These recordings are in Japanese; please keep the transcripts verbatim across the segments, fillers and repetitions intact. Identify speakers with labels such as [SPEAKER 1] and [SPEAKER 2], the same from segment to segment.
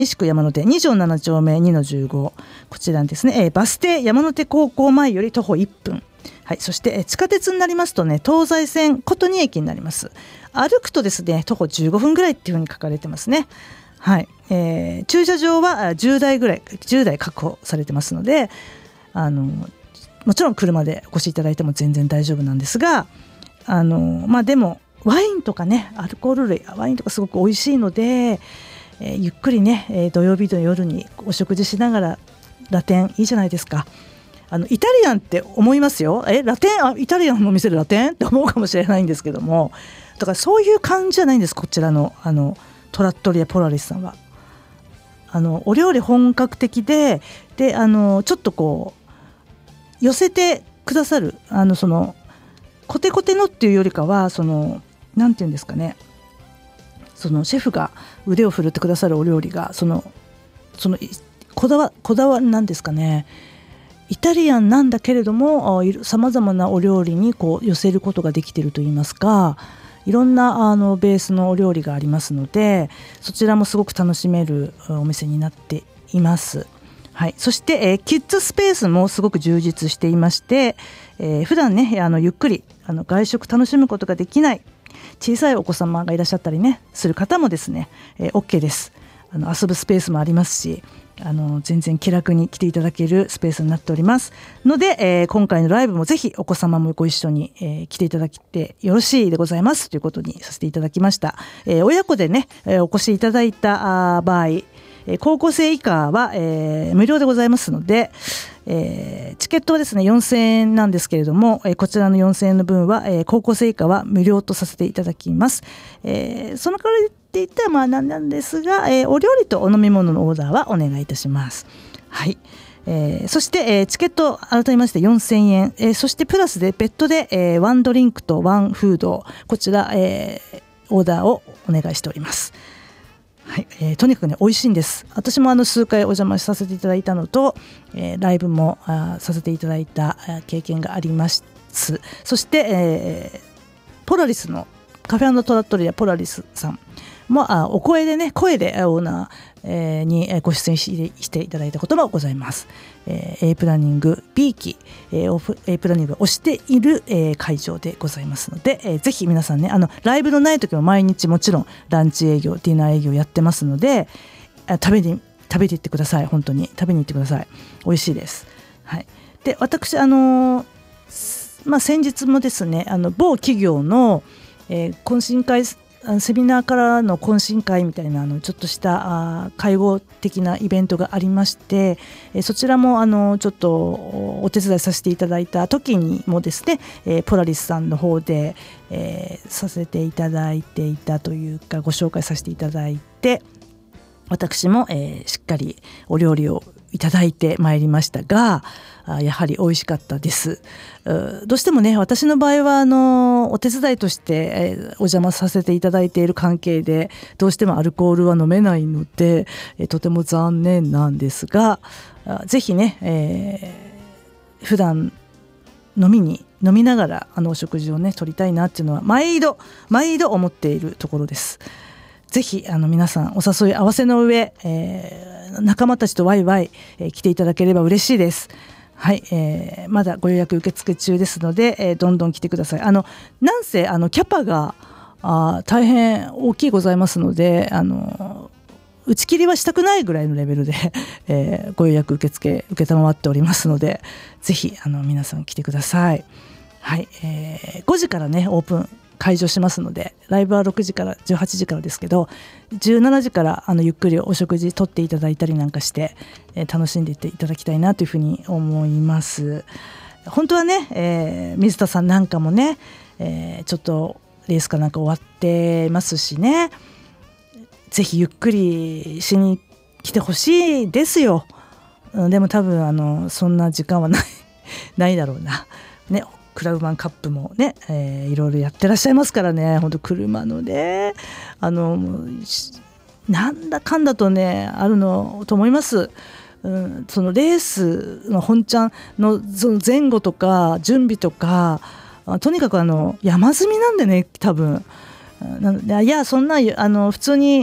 [SPEAKER 1] 西区山手に条なな丁目にのじゅうご、こちらですね、えー、バス停山手高校前より徒歩いっぷん、はい、そして、えー、地下鉄になりますとね、東西線琴仁駅になります。歩くとですね、徒歩じゅうごふんぐらいっていう風に書かれてますね。はい、えー、駐車場はじゅうだいぐらいじゅうだい確保されてますので、あのもちろん車でお越しいただいても全然大丈夫なんですが、あの、まあ、でもワインとかね、アルコール類ワインとかすごく美味しいので、えー、ゆっくりね、えー、土曜日の夜にお食事しながらラテンいいじゃないですか。あのイタリアンって思いますよ。えラテンあイタリアンの店でラテンって思うかもしれないんですけども、だからそういう感じじゃないんです。こちらのあのトラットリアポラリスさんはあのお料理本格的で、であのちょっとこう寄せてくださる、あのそのコテコテのっていうよりかは、そのなんていうんですかね、そのシェフが腕を振るってくださるお料理がそのそのこだわこだわりなんですかね、イタリアンなんだけれどもさまざまなお料理にこう寄せることができているといいますか、いろんなあのベースのお料理がありますので、そちらもすごく楽しめるお店になっています。はい、そして、えー、キッズスペースもすごく充実していまして、えー、普段ねあのゆっくりあの外食楽しむことができない小さいお子様がいらっしゃったりねする方もですね、えー、OK です。あの遊ぶスペースもありますし、あの全然気楽に来ていただけるスペースになっておりますので、えー、今回のライブもぜひお子様もご一緒に、えー、来ていただきてよろしいでございますということにさせていただきました。えー、親子でね、えー、お越しいただいた場合、えー、高校生以下は、えー、無料でございますので、えー、チケットはですねよんせんえんなんですけれども、えー、こちらのよんせんえんの分は、えー、高校生以下は無料とさせていただきます。えー、その代わりって言ったらまあなんなんですが、えー、お料理とお飲み物のオーダーはお願いいたします。はい、えー、そして、えー、チケット改めましてよんせんえん、えー、そしてプラスで別途で、えー、ワンドリンクとワンフード、こちら、えー、オーダーをお願いしております。はい、えー、とにかくね美味しいんです。私もあの数回お邪魔させていただいたのと、えー、ライブもあさせていただいた経験があります。そして、えー、ポラリスのカフェ&トラットリアポラリスさんもあお声でね声でオーナー、えー、にご出演し、していただいたこともございます。えー、A プランニング B 期、えー、A プランニングを推している、えー、会場でございますので、えー、ぜひ皆さんねあのライブのない時も毎日もちろんランチ営業ディナー営業やってますので、食べに食べていってください。本当に食べに行ってください。美味しいです。はい、で私あのーまあ、先日もですねあの某企業の、えー、懇親会セミナーからの懇親会みたいなあのちょっとしたあ会合的なイベントがありまして、えー、そちらもあのちょっとお手伝いさせていただいた時にもですね、えー、ポラリスさんの方で、えー、させていただいていたというかご紹介させていただいて、私も、えー、しっかりお料理をいただいてまいりましたが、やはり美味しかったです。どうしてもね私の場合はあのお手伝いとして、えー、お邪魔させていただいている関係でどうしてもアルコールは飲めないので、えー、とても残念なんですが、ぜひね、えー、普段飲みに飲みながらあのお食事をね取りたいなっていうのは毎度毎度思っているところです。ぜひあの皆さんお誘い合わせの上、えー、仲間たちとワイワイ、えー、来ていただければ嬉しいです。はい、えー、まだご予約受付中ですので、えー、どんどん来てください。あのなんせあのキャパがあ大変大きいございますので、あの打ち切りはしたくないぐらいのレベルで、えー、ご予約受付承っておりますので、ぜひあの皆さん来てください。はい、えー、ごじからねオープン会場しますので、ライブはろくじからじゅうはちじからですけど、じゅうしちじからあのゆっくりお食事とっていただいたりなんかして、えー、楽しんでいっていただきたいなというふうに思います。本当はね、えー、水田さんなんかもね、えー、ちょっとレースかなんか終わってますしね、ぜひゆっくりしに来てほしいですよ。でも多分あのそんな時間はないないだろうなね。クラブマンカップもね、えー、いろいろやってらっしゃいますからね、本当車のねあのなんだかんだとねあるのと思います。うん、そのレースの本ちゃんのその前後とか準備とか、とにかくあの山積みなんでね多分。なのでいやそんなあの普通に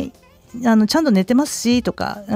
[SPEAKER 1] あのちゃんと寝てますしとか、